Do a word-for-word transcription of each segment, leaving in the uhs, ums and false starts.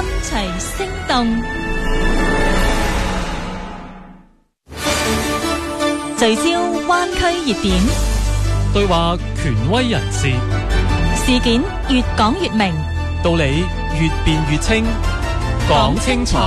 齊聲動，聚焦灣區熱點， 對話權威人士， 事件越講越明， 道理越辯越清，講清楚，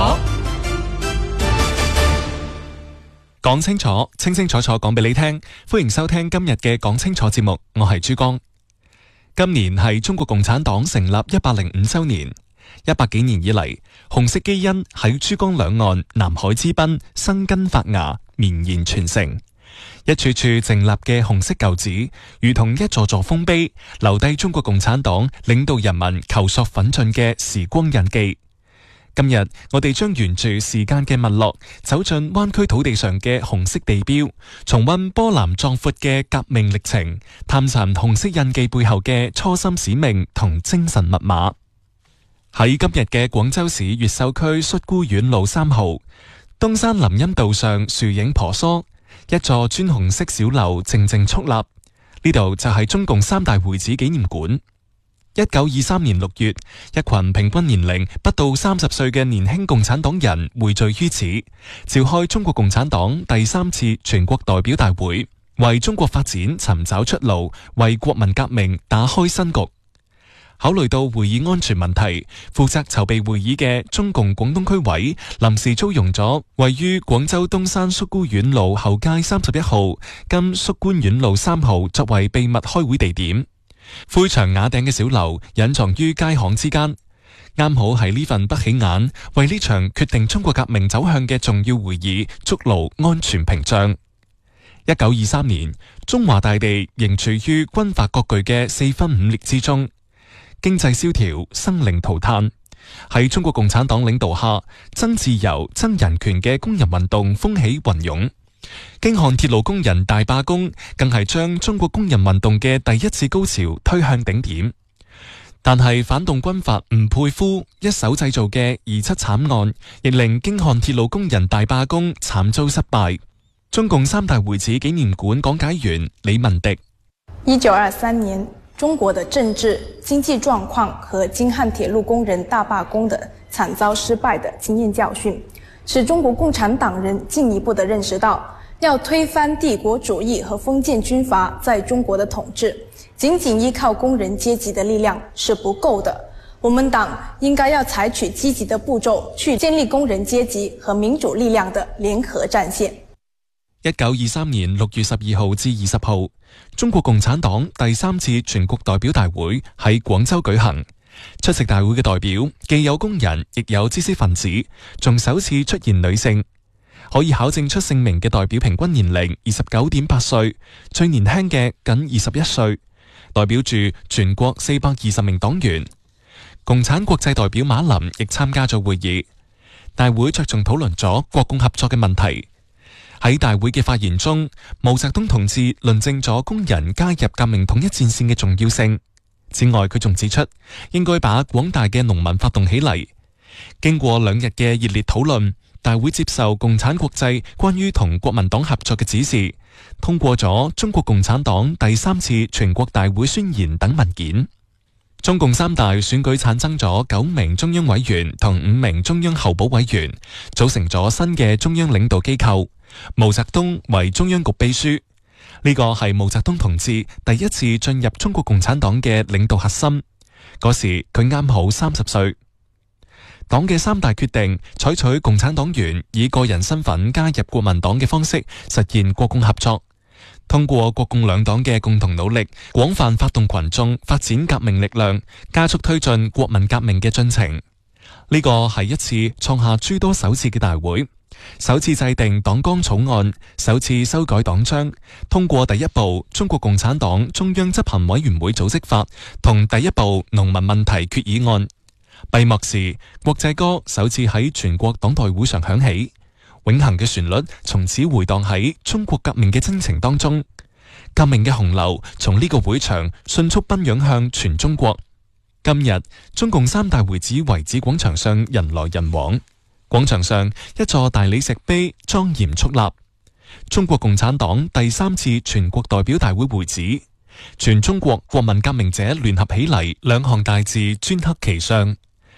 講清楚，清清楚楚講俾你聽。歡迎收聽今日嘅講清楚節目，我係珠江。今年係中國共產黨成立一百零五周年，一百幾年以嚟，紅色基因喺珠江兩岸南海之濱生根發芽，綿延傳承。一處處靜立嘅紅色舊址，如同一座座豐碑，留低中國共產黨領導人民求索奮進嘅時光印記。今日我哋將沿住時間嘅脈絡，走進灣區土地上嘅紅色地標，重溫波瀾壯闊嘅革命歷程，探尋紅色印記背後嘅初心使命同精神密碼。喺今日嘅廣州市越秀區恤孤院路三號，東山林蔭道上樹影婆娑，一座磚紅色小樓靜靜矗立。呢度就係中共三大會址紀念館。一九二三年六月，一群平均年齡不到三十歲嘅年輕共產黨人匯聚於此，召開中國共產黨第三次全國代表大會，為中國發展尋找出路，為國民革命打開新局。考慮到會議安全問題，負責籌備會議嘅中共廣東區委臨時租用咗位於廣州東山恤孤院路後街三十一號跟恤官院路三號作為秘密開會地點。灰牆瓦頂嘅小樓隱藏於街巷之間，啱好喺呢份不起眼，為呢場決定中國革命走向嘅重要會議築牢安全屏障。一九二三年，中華大地仍處於軍閥割據嘅四分五裂之中，經濟蕭條，生靈塗炭。喺中國共產黨領導下，爭自由、爭人權嘅工人運動風起雲湧。京漢鐵路工人大罷工更係將中國工人運動嘅第一次高潮推向頂點。但係反動軍閥吳佩孚一手製造嘅二七慘案，亦令京漢鐵路工人大罷工慘遭失敗。中共三大會址紀念館講解員李文迪： 一九二三年，中國的政治經濟狀況和京漢鐵路工人大罷工的慘遭失敗的經驗教訓，使中國共產黨人進一步地認識到，要推翻帝國主義和封建軍閥在中國的統治，僅僅依靠工人階級的力量是不夠的。我們黨應該要採取積極的步驟，去建立工人階級和民主力量的聯合戰線。 一九二三年六月十二號至二十號，中國共產黨第三次全國代表大會喺廣州舉行。出席大會嘅代表既有工人，亦有知識分子，仲首次出現女性。可以考證出姓名嘅代表平均年齡二十九點八歲，最年輕嘅僅二十一歲，代表住全國四百二十名黨員。共產國際代表馬林亦參加咗會議。大會着重討論咗國共合作嘅問題。喺大會嘅發言中，毛澤東同志論證咗工人加入革命統一戰線嘅重要性。此外，佢仲指出應該把廣大嘅農民發動起嚟。經過兩日嘅熱烈討論，大會接受共產國際關於同國民黨合作嘅指示，通過咗中國共產黨第三次全國大會宣言等文件。中共三大選舉產生咗九名中央委員同五名中央候補委員，組成咗新嘅中央領導機構。毛澤東為中央局秘書，呢個係毛澤東同志第一次進入中國共產黨嘅領導核心。嗰時佢啱好三十歲。黨嘅三大決定，採取共產黨員以個人身份加入國民黨嘅方式，實現國共合作。通過國共兩黨嘅共同努力，廣泛發動群眾發展革命力量，加速推進國民革命嘅進程。呢個係一次創下諸多首次嘅大會，首次制定黨綱草案，首次修改黨章，通過第一部中國共產黨中央執行委員會組織法同第一部農民問題決議案。閉幕時，國際歌首次喺全國黨代會上響起，永恆嘅旋律從此回蕩喺中國革命嘅征程當中。革命嘅洪流從呢個會場迅速奔湧向全中國。今日中共三大會址遺址廣場上人來人往，廣場上一座大理石碑莊嚴矗立，中國共產黨第三次全國代表大會會址，全中國國民革命者聯合起嚟兩行大字鐫刻其上。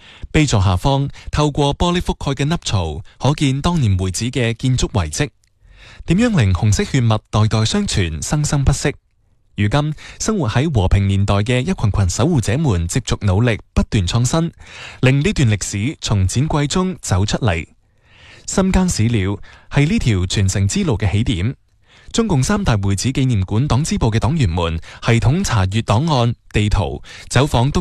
碑座下方透過玻璃覆蓋嘅凹槽，可見當年會址嘅建築遺跡。點樣令紅色血脈代代相傳，生生不息？如今生活喺和平年代嘅一群群守護者們，接續努力，不斷創新，令呢段歷史從展櫃中走出嚟。深耕史料係呢條傳承之路嘅起點。中共三大會址紀念館黨支部嘅黨員們系統查閱檔案、地圖，走訪東